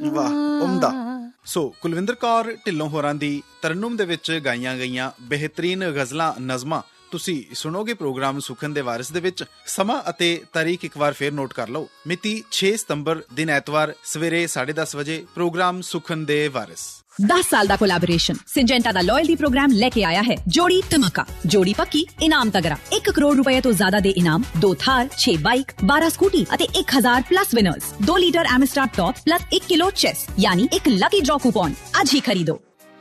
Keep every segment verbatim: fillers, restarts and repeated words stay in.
ਵਾਹ, ਉਮਦਾ। ਸੋ ਕੁਲਵਿੰਦਰ ਕੌਰ ਢਿੱਲੋਂ ਹੋਰਾਂ ਦੀ ਤਰਨੁਮ ਦੇ ਵਿੱਚ ਗਾਈਆਂ ਗਈਆਂ ਬਿਹਤਰੀਨ ਗਜ਼ਲਾਂ ਨਜ਼ਮਾਂ ਤੁਸੀਂ ਸੁਣੋਗੇ ਪ੍ਰੋਗਰਾਮ ਸੁਖਨ ਦੇ ਵਾਰਿਸ ਦੇ ਵਿੱਚ। ਸਮਾਂ ਅਤੇ ਤਾਰੀਖ ਇੱਕ ਵਾਰ ਫੇਰ ਨੋਟ ਕਰ ਲਓ। ਮਿਤੀ ਛੇ ਸਤੰਬਰ ਦਿਨ ਐਤਵਾਰ ਸਵੇਰੇ ਸਾਢੇ ਦਸ ਵਜੇ ਪ੍ਰੋਗਰਾਮ ਸੁਖਨ ਦੇ ਵਾਰਿਸ। दस साल का कोलैबोरेशन सिंजेंटा दा लॉयल्टी प्रोग्राम लेके आया है जोड़ी धमाका। जोड़ी पक्की इनाम तगड़ा। एक करोड़ रुपए तो ज्यादा दे इनाम, दो थार, छह बाइक, बारह स्कूटी अते एक हजार प्लस विनर्स, दो लीटर एमिस्टार टॉप प्लस एक किलो चेस यानी एक लकी ड्रॉ कूपन। आज ही खरीदो।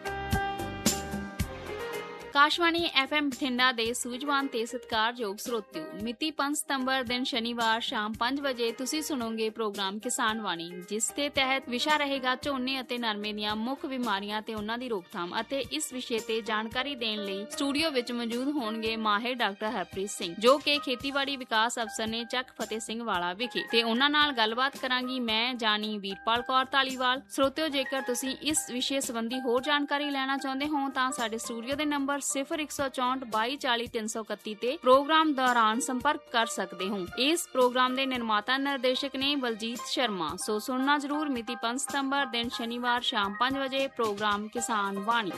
ਆਕਾਸ਼ਵਾਣੀ ਐਫ ਐਮ ਬਠਿੰਡਾ ਦੇ ਸੂਝਵਾਨ ਤੇ ਸਤਿਕਾਰਯੋਗ ਸਰੋਤਿਓ, ਮਿਤੀ ਪੰਜ ਸਤੰਬਰ ਦਿਨ ਸ਼ਨੀਵਾਰ ਸ਼ਾਮ ਪੰਜ ਵਜੇ ਤੁਸੀਂ ਸੁਣੋਗੇ ਪ੍ਰੋਗਰਾਮ ਕਿਸਾਨ ਵਾਣੀ, ਜਿਸ ਦੇ ਤਹਿਤ ਵਿਸ਼ਾ ਰਹੇਗਾ ਝੋਨੇ ਅਤੇ ਨਰਮੇ ਦੀਆਂ ਮੁੱਖ ਬਿਮਾਰੀਆਂ ਤੇ ਉਹਨਾਂ ਦੀ ਰੋਕਥਾਮ। ਅਤੇ ਇਸ ਵਿਸ਼ੇ ਤੇ ਜਾਣਕਾਰੀ ਦੇਣ ਲਈ ਸਟੂਡੀਓ ਵਿੱਚ ਮੌਜੂਦ ਹੋਣਗੇ ਮਾਹਿਰ ਡਾਕਟਰ ਹਰਪ੍ਰੀਤ ਸਿੰਘ, ਜੋ ਕਿ ਖੇਤੀਬਾੜੀ ਵਿਕਾਸ ਅਫਸਰ ਨੇ ਚੱਕ ਫਤਿਹ ਸਿੰਘ ਵਾਲਾ ਵਿਖੇ, ਤੇ ਉਹਨਾਂ ਨਾਲ ਗੱਲਬਾਤ ਕਰਾਂਗੀ ਮੈਂ ਜਾਨੀ ਵੀਰਪਾਲ ਕੌਰ ਧਾਲੀਵਾਲ। ਸਰੋਤਿਓ, ਜੇਕਰ ਤੁਸੀਂ ਇਸ ਵਿਸ਼ੇ ਸੰਬੰਧੀ ਹੋਰ ਜਾਣਕਾਰੀ ਲੈਣਾ ਚਾਹੁੰਦੇ ਹੋ ਤਾਂ ਸਾਡੇ ਸਟੂਡੀਓ ਦੇ ਨੰਬਰ ਸਿਫਰ ਇੱਕ ਸੌ ਚੌਂਹਠ ਬਾਈ ਚਾਲੀ ਤਿੰਨ ਸੌ ਇਕੱਤੀ ਤੇ ਪ੍ਰੋਗਰਾਮ ਦੌਰਾਨ ਸੰਪਰਕ ਕਰ ਸਕਦੇ ਹੋ। ਇਸ ਪ੍ਰੋਗਰਾਮ ਦੇ ਨਿਰਮਾਤਾ ਨਿਰਦੇਸ਼ਕ ਨੇ ਬਲਜੀਤ ਸ਼ਰਮਾ। ਸੋ ਸੁਣਨਾ ਜ਼ਰੂਰ ਮਿਤੀ ਪੰਜ ਸਤੰਬਰ ਦਿਨ ਸ਼ਨੀਵਾਰ ਸ਼ਾਮ ਪੰਜ ਵਜੇ ਪ੍ਰੋਗਰਾਮ ਕਿਸਾਨ ਵਾਣੀ।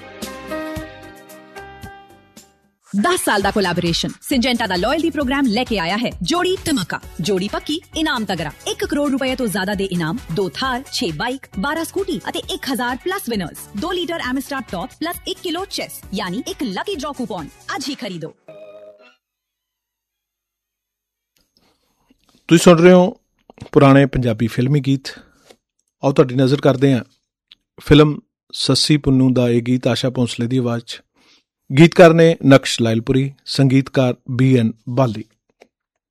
दस साल का कोलैबोरेशन सिंजेंटा दा लॉयल्टी प्रोग्राम लेके आया है जोड़ी धमाका। जोड़ी पक्की इनाम तगड़ा। एक करोड़ रुपए तो ज्यादा दे इनाम, दो थार, छह बाइक, बारह स्कूटी अते एक हजार प्लस विनर्स, दो लीटर एमिस्टार टॉप प्लस एक किलो चेस यानी एक लकी ड्रॉ कूपन। आज ही खरीदो। ਤੁਸੀਂ ਸੁਣ ਰਹੇ ਹੋ ਪੁਰਾਣੇ ਪੰਜਾਬੀ ਫਿਲਮੀ ਗੀਤ। ਆਓ ਤੁਹਾਡੀ ਨਜ਼ਰ ਕਰਦੇ ਹਾਂ ਫਿਲਮ ਸੱਸੀ ਪੁੰਨੂ ਦਾ ਇਹ ਗੀਤ ਆਸ਼ਾ ਭੋਂਸਲੇ ਦੀ ਆਵਾਜ਼ 'ਚ। ਗੀਤਕਾਰ ਨੇ ਨਕਸ਼ ਲਾਇਲਪੁਰੀ, ਸੰਗੀਤਕਾਰ ਬੀ ਐਨ ਬਾਲੀ।